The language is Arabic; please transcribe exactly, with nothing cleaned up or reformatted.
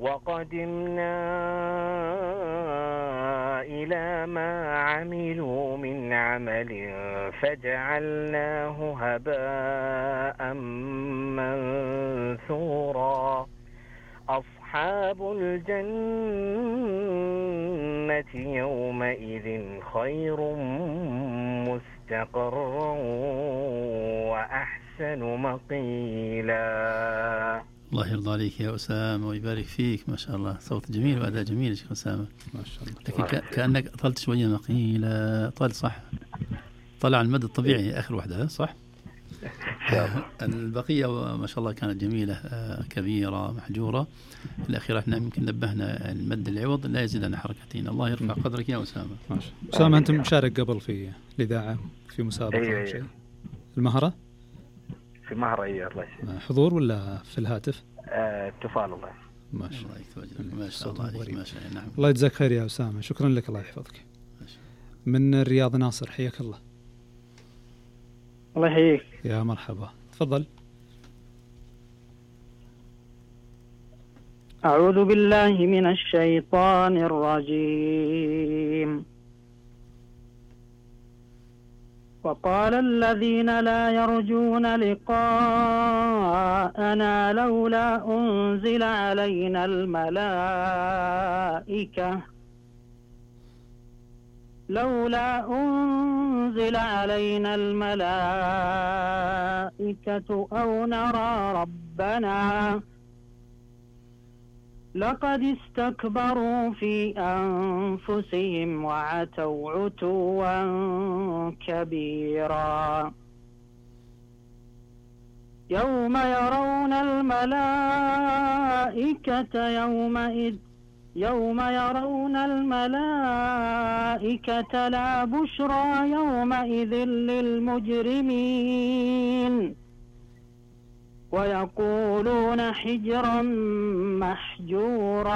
وقدمنا إلى ما عملوا من عمل فجعلناه هباء منثورا. أصحاب الجنة يومئذ خير مستقرا وأحسن مقيلا. الله يرضى عليك يا أسامة ويبارك فيك، ما شاء الله، صوت جميل وأداء جميل يا شيخ أسامة، ما شاء الله. لكن كأنك طلت شوية مقيلة، طال صح، طلع المد الطبيعي آخر واحدة صح؟ البقية ما شاء الله كانت جميلة، كبيرة محجورة. الأخيرة احنا يمكن نبهنا المد العوض لا يزيد عن حركتين. الله يرفع قدرك يا أسامة. ما شاء الله. أسامة أنت مشارك قبل في الإذاعة في مسابقة أو أيوة شيء؟ أيوة. المهرة؟ في مهرة أيوة. الله يسلمك. حضور ولا في الهاتف؟ اتصال. الله ما شاء الله. ما شاء الله عليك. ما شاء الله. نعم. الله يجزاك خير يا أسامة، شكرا لك، الله يحفظك. من الرياض ناصر، حياك الله. الله يحييك. يا مرحبا، تفضل. أعوذ بالله من الشيطان الرجيم. وقال الذين لا يرجون لقاءنا لولا أنزل علينا الملائكة لولا أنزل علينا الملائكة أو نرى ربنا لقد استكبروا في أنفسهم وعتوا عتوا كبيرا. يوم يرون الملائكة يومئذ يوم يرون الملائكة لا بشرى يومئذ للمجرمين ويقولون حجرا محجورا.